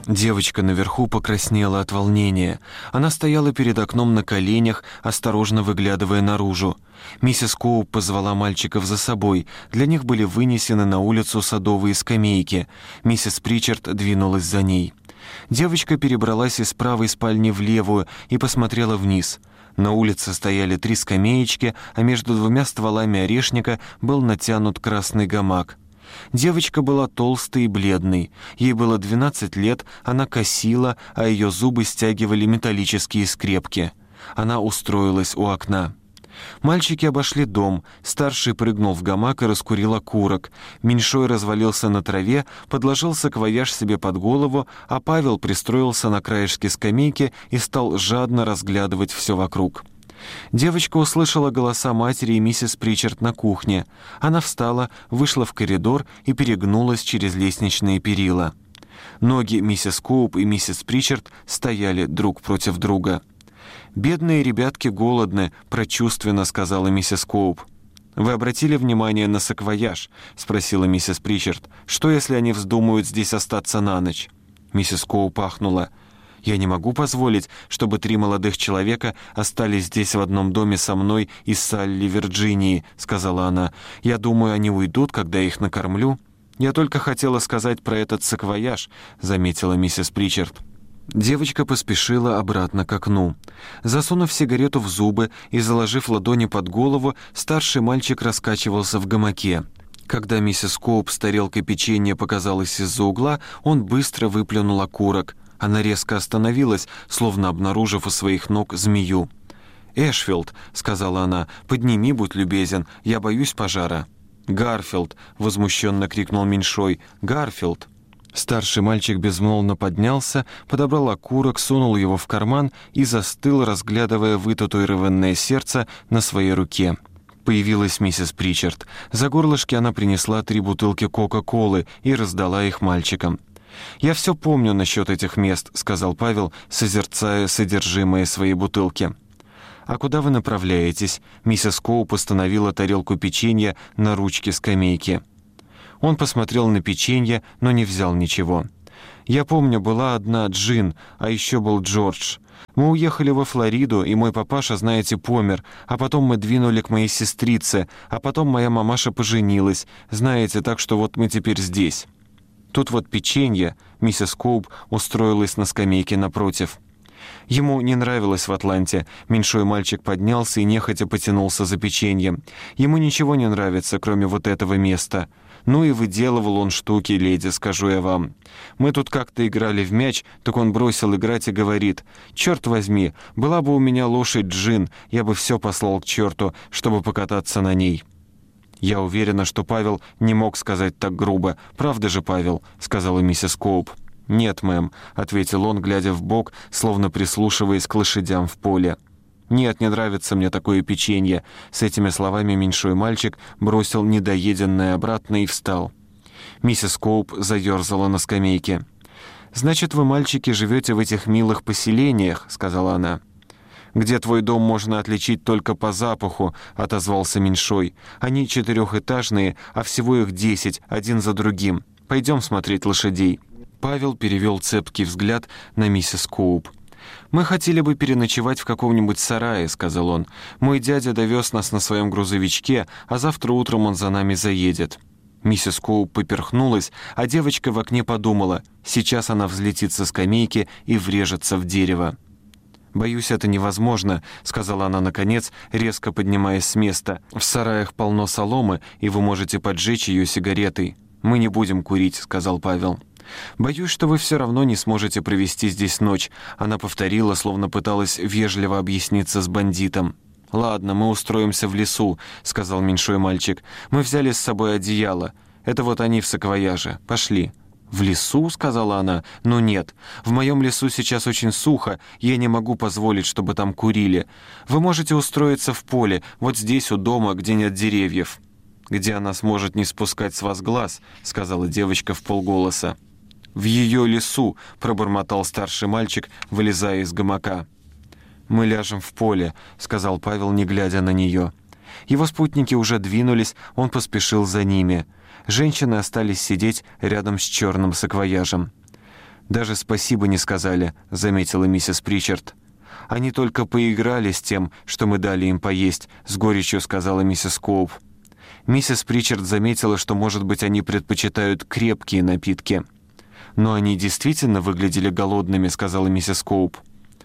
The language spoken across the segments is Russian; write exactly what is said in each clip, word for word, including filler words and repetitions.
Девочка наверху покраснела от волнения. Она стояла перед окном на коленях, осторожно выглядывая наружу. Миссис Коуп позвала мальчиков за собой. Для них были вынесены на улицу садовые скамейки. Миссис Причард двинулась за ней. Девочка перебралась из правой спальни в левую и посмотрела вниз. На улице стояли три скамеечки, а между двумя стволами орешника был натянут красный гамак. Девочка была толстой и бледной. Ей было двенадцать лет, она косила, а ее зубы стягивали металлические скрепки. Она устроилась у окна. Мальчики обошли дом. Старший прыгнул в гамак и раскурил окурок. Меньшой развалился на траве, подложил саквояж себе под голову, а Павел пристроился на краешке скамейки и стал жадно разглядывать все вокруг. Девочка услышала голоса матери и миссис Причард на кухне. Она встала, вышла в коридор и перегнулась через лестничные перила. Ноги миссис Коуп и миссис Причард стояли друг против друга. «Бедные ребятки голодны», — прочувственно сказала миссис Коуп. «Вы обратили внимание на саквояж?» — спросила миссис Причард. «Что, если они вздумают здесь остаться на ночь?» Миссис Коуп ахнула. «Я не могу позволить, чтобы три молодых человека остались здесь в одном доме со мной из Салли, Вирджинии», — сказала она. «Я думаю, они уйдут, когда я их накормлю». «Я только хотела сказать про этот саквояж», — заметила миссис Причард. Девочка поспешила обратно к окну. Засунув сигарету в зубы и заложив ладони под голову, старший мальчик раскачивался в гамаке. Когда миссис Коуп с тарелкой печенья показалась из-за угла, он быстро выплюнул окурок. Она резко остановилась, словно обнаружив у своих ног змею. «Эшфилд», — сказала она, — «подними, будь любезен, я боюсь пожара». «Гарфилд», — возмущенно крикнул меньшой, — «Гарфилд». Старший мальчик безмолвно поднялся, подобрал окурок, сунул его в карман и застыл, разглядывая вытатуированное сердце на своей руке. Появилась миссис Причард. За горлышки она принесла три бутылки Кока-Колы и раздала их мальчикам. «Я все помню насчет этих мест», — сказал Павел, созерцая содержимое своей бутылки. «А куда вы направляетесь?» Миссис Коуп установила тарелку печенья на ручке скамейки. Он посмотрел на печенье, но не взял ничего. «Я помню, была одна Джин, а еще был Джордж. Мы уехали во Флориду, и мой папаша, знаете, помер, а потом мы двинули к моей сестрице, а потом моя мамаша поженилась, знаете, так что вот мы теперь здесь». Тут вот печенье, миссис Коуп устроилась на скамейке напротив. Ему не нравилось в Атланте. Меньшой мальчик поднялся и нехотя потянулся за печеньем. Ему ничего не нравится, кроме вот этого места. Ну и выделывал он штуки, леди, скажу я вам. Мы тут как-то играли в мяч, так он бросил играть и говорит: «Черт возьми, была бы у меня лошадь Джин, я бы все послал к черту, чтобы покататься на ней». «Я уверена, что Павел не мог сказать так грубо. Правда же, Павел?» — сказала миссис Коуп. «Нет, мэм», — ответил он, глядя вбок, словно прислушиваясь к лошадям в поле. «Нет, не нравится мне такое печенье». С этими словами меньшой мальчик бросил недоеденное обратно и встал. Миссис Коуп заерзала на скамейке. «Значит, вы, мальчики, живете в этих милых поселениях», — сказала она. «Где твой дом можно отличить только по запаху», — отозвался меньшой. «Они четырехэтажные, а всего их десять, один за другим. Пойдем смотреть лошадей». Павел перевел цепкий взгляд на миссис Коуп. «Мы хотели бы переночевать в каком-нибудь сарае», — сказал он. «Мой дядя довез нас на своем грузовичке, а завтра утром он за нами заедет». Миссис Коуп поперхнулась, а девочка в окне подумала: сейчас она взлетит со скамейки и врежется в дерево. «Боюсь, это невозможно», — сказала она наконец, резко поднимаясь с места. «В сараях полно соломы, и вы можете поджечь ее сигаретой». «Мы не будем курить», — сказал Павел. «Боюсь, что вы все равно не сможете провести здесь ночь», — она повторила, словно пыталась вежливо объясниться с бандитом. «Ладно, мы устроимся в лесу», — сказал меньшой мальчик. «Мы взяли с собой одеяло. Это вот они в саквояже. Пошли». «В лесу?» — сказала она. «Ну нет, в моем лесу сейчас очень сухо, я не могу позволить, чтобы там курили. Вы можете устроиться в поле, вот здесь у дома, где нет деревьев». «Где она сможет не спускать с вас глаз», — сказала девочка вполголоса. «В ее лесу», — пробормотал старший мальчик, вылезая из гамака. «Мы ляжем в поле», — сказал Павел, не глядя на нее. Его спутники уже двинулись, он поспешил за ними. Женщины остались сидеть рядом с черным саквояжем. «Даже спасибо не сказали», — заметила миссис Причард. «Они только поиграли с тем, что мы дали им поесть», — с горечью сказала миссис Коуп. Миссис Причард заметила, что, может быть, они предпочитают крепкие напитки. «Но они действительно выглядели голодными», — сказала миссис Коуп.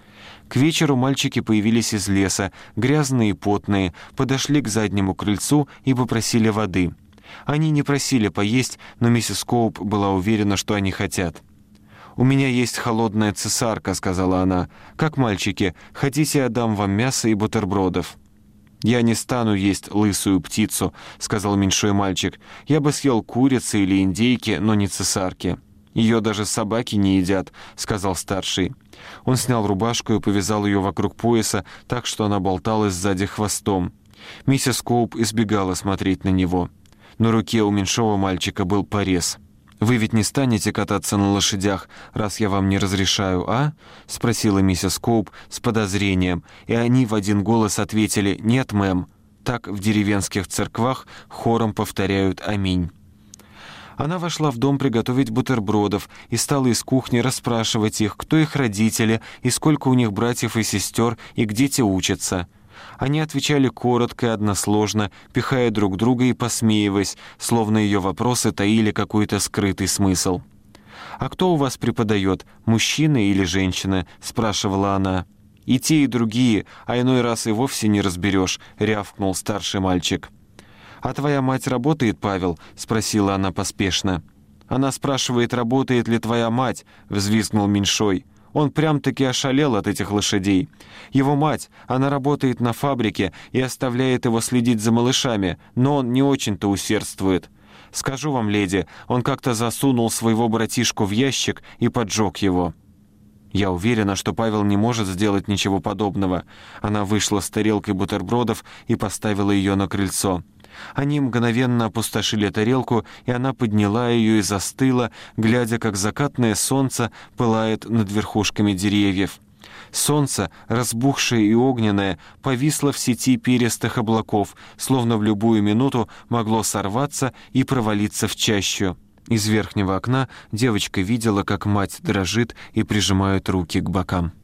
К вечеру мальчики появились из леса, грязные и потные, подошли к заднему крыльцу и попросили воды. Они не просили поесть, но миссис Коуп была уверена, что они хотят. «У меня есть холодная цесарка», — сказала она. «Как мальчики, хотите, я дам вам мясо и бутербродов?» «Я не стану есть лысую птицу», — сказал меньшой мальчик. «Я бы съел курицы или индейки, но не цесарки». «Ее даже собаки не едят», — сказал старший. Он снял рубашку и повязал ее вокруг пояса, так что она болталась сзади хвостом. Миссис Коуп избегала смотреть на него. На руке у меньшого мальчика был порез. «Вы ведь не станете кататься на лошадях, раз я вам не разрешаю, а?» — спросила миссис Коуп с подозрением, и они в один голос ответили «Нет, мэм». Так в деревенских церквах хором повторяют «Аминь». Она вошла в дом приготовить бутербродов и стала из кухни расспрашивать их, кто их родители и сколько у них братьев и сестер, и где те учатся. Они отвечали коротко и односложно, пихая друг друга и посмеиваясь, словно ее вопросы таили какой-то скрытый смысл. «А кто у вас преподает, мужчина или женщина?» — спрашивала она. «И те, и другие, а иной раз и вовсе не разберешь», — рявкнул старший мальчик. «А твоя мать работает, Павел?» — спросила она поспешно. «Она спрашивает, работает ли твоя мать?» — взвизгнул меньшой. Он прям-таки ошалел от этих лошадей. Его мать, она работает на фабрике и оставляет его следить за малышами, но он не очень-то усердствует. Скажу вам, леди, он как-то засунул своего братишку в ящик и поджег его». «Я уверена, что Павел не может сделать ничего подобного». Она вышла с тарелкой бутербродов и поставила ее на крыльцо. Они мгновенно опустошили тарелку, и она подняла ее и застыла, глядя, как закатное солнце пылает над верхушками деревьев. Солнце, разбухшее и огненное, повисло в сети перистых облаков, словно в любую минуту могло сорваться и провалиться в чащу. Из верхнего окна девочка видела, как мать дрожит и прижимает руки к бокам.